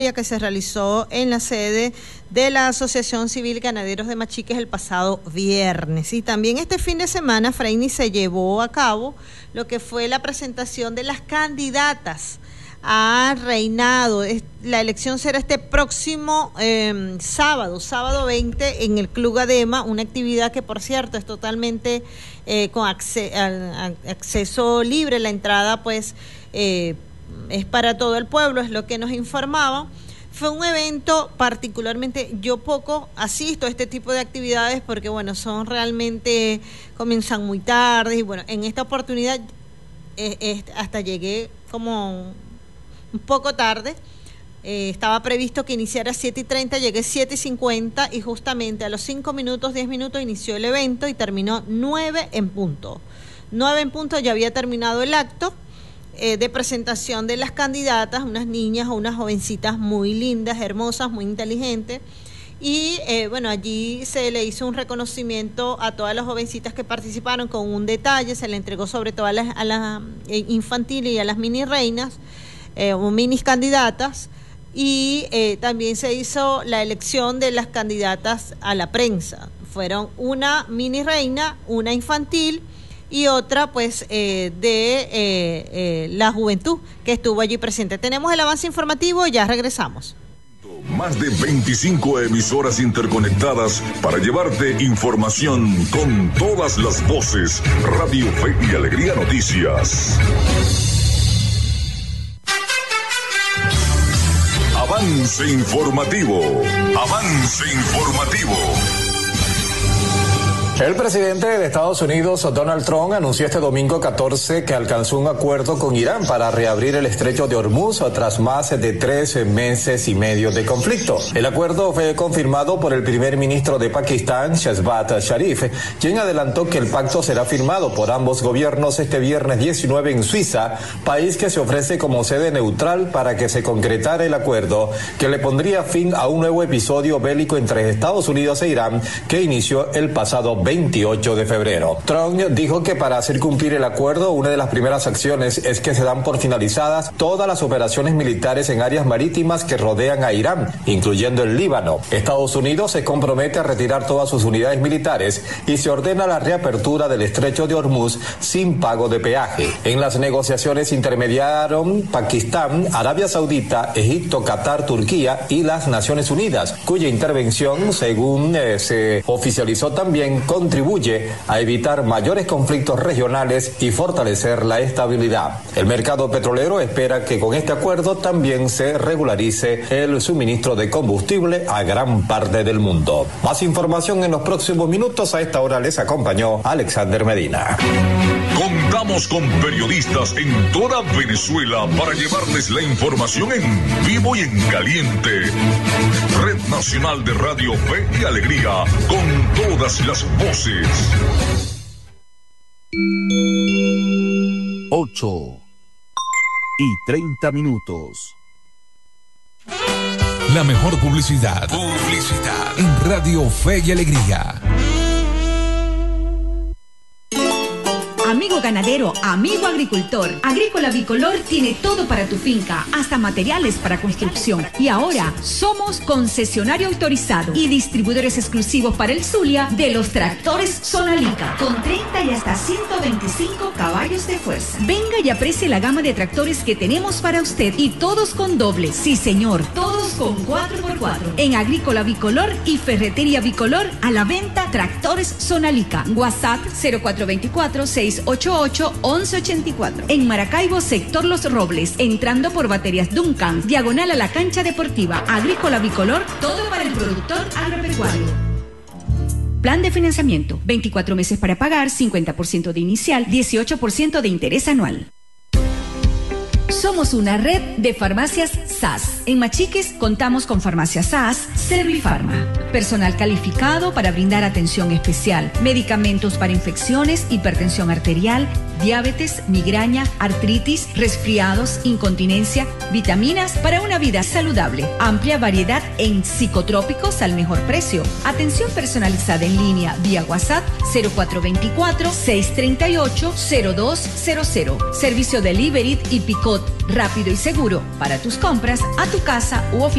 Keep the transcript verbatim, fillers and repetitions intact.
que se realizó en la sede de la Asociación Civil Ganaderos de Machiques el pasado viernes. Y también este fin de semana, Freini, se llevó a cabo lo que fue la presentación de las candidatas a reinado. La elección será este próximo eh, sábado, sábado veinte, en el Club Adema, una actividad que, por cierto, es totalmente eh, con acce- a, a, acceso libre. La entrada, pues, eh, es para todo el pueblo, es lo que nos informaba. Fue un evento particularmente, yo poco asisto a este tipo de actividades porque, bueno, son realmente, comienzan muy tarde y, bueno, en esta oportunidad eh, eh, hasta llegué como un poco tarde. Eh, estaba previsto que iniciara a siete y treinta, llegué siete y cincuenta y justamente a los cinco minutos, diez minutos inició el evento y terminó nueve en punto. nueve en punto ya había terminado el acto eh, de presentación de las candidatas, unas niñas o unas jovencitas muy lindas, hermosas, muy inteligentes. Y eh, bueno, allí se le hizo un reconocimiento a todas las jovencitas que participaron con un detalle, se le entregó sobre todo a las, a las eh, infantiles y a las mini reinas, eh, o minis candidatas, y eh, también se hizo la elección de las candidatas a la prensa. Fueron una mini reina, una infantil y otra pues eh, de eh, eh, la juventud que estuvo allí presente. Tenemos el avance informativo, ya regresamos. Más de veinticinco emisoras interconectadas para llevarte información con todas las voces. Radio Fe y Alegría Noticias. Avance informativo. Avance informativo. El presidente de Estados Unidos, Donald Trump, anunció este domingo catorce que alcanzó un acuerdo con Irán para reabrir el estrecho de Hormuz tras más de tres meses y medio de conflicto. El acuerdo fue confirmado por el primer ministro de Pakistán, Shehbaz Sharif, quien adelantó que el pacto será firmado por ambos gobiernos este viernes diecinueve en Suiza, país que se ofrece como sede neutral para que se concretara el acuerdo que le pondría fin a un nuevo episodio bélico entre Estados Unidos e Irán que inició el pasado veintiocho de febrero. Trump dijo que para hacer cumplir el acuerdo, una de las primeras acciones es que se dan por finalizadas todas las operaciones militares en áreas marítimas que rodean a Irán, incluyendo el Líbano. Estados Unidos se compromete a retirar todas sus unidades militares y se ordena la reapertura del estrecho de Hormuz sin pago de peaje. En las negociaciones intermediaron Pakistán, Arabia Saudita, Egipto, Qatar, Turquía y las Naciones Unidas, cuya intervención, según eh, se oficializó también, contribuye a evitar mayores conflictos regionales y fortalecer la estabilidad. El mercado petrolero espera que con este acuerdo también se regularice el suministro de combustible a gran parte del mundo. Más información en los próximos minutos. A esta hora les acompañó Alexander Medina. Contamos con periodistas en toda Venezuela para llevarles la información en vivo y en caliente. Red Nacional de Radio Fe y Alegría, con todas las voces. Ocho y treinta minutos. La mejor publicidad. Publicidad en Radio Fe y Alegría. Amigo ganadero, amigo agricultor, Agrícola Bicolor tiene todo para tu finca, hasta materiales para construcción. Y ahora somos concesionario autorizado y distribuidores exclusivos para el Zulia de los tractores Sonalica, con treinta y hasta ciento veinticinco caballos de fuerza. Venga y aprecie la gama de tractores que tenemos para usted, y todos con doble. Sí, señor, todos con cuatro por cuatro. En Agrícola Bicolor y Ferretería Bicolor, a la venta tractores Sonalica. WhatsApp cero cuatro dos cuatro, seis ocho ocho, once ochenta y cuatro. En Maracaibo, sector Los Robles, entrando por Baterías Duncan, diagonal a la cancha deportiva. Agrícola Bicolor, todo para el productor agropecuario. Plan de financiamiento, veinticuatro meses para pagar, cincuenta por ciento de inicial, dieciocho por ciento de interés anual. Somos una red de farmacias S A S. En Machiques contamos con farmacias S A S, Servifarma. Personal calificado para brindar atención especial. Medicamentos para infecciones, hipertensión arterial, diabetes, migraña, artritis, resfriados, incontinencia, vitaminas para una vida saludable. Amplia variedad en psicotrópicos al mejor precio. Atención personalizada en línea vía WhatsApp cero cuatro dos cuatro, seis tres ocho, cero dos cero cero. Servicio delivery y pick-up Bot, rápido y seguro para tus compras a tu casa u oficina.